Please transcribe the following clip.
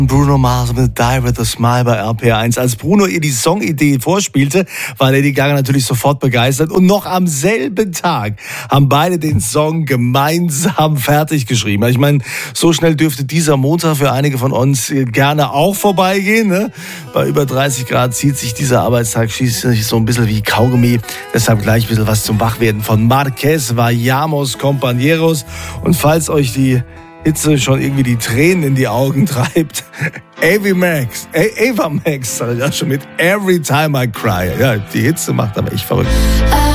Bruno Mars mit Die With A Smile bei RPR1. Als Bruno ihr die Songidee vorspielte, war Lady Gaga natürlich sofort begeistert. Und noch am selben Tag haben beide den Song gemeinsam fertig geschrieben. Ich meine, so schnell dürfte dieser Montag für einige von uns gerne auch vorbeigehen. Ne? Bei über 30 Grad zieht sich dieser Arbeitstag schließlich so ein bisschen wie Kaugummi. Deshalb gleich ein bisschen was zum Wachwerden von Marquez, Vayamos, Compañeros. Und falls euch die Hitze schon irgendwie die Tränen in die Augen treibt. Ava Max, sag ich auch schon mit Every Time I Cry. Ja, die Hitze macht aber echt verrückt.